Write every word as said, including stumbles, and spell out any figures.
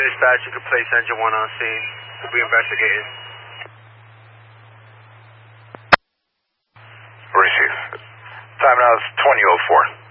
dispatch, you can place engine one on scene. We'll be investigating. Receive. Time now is twenty oh four.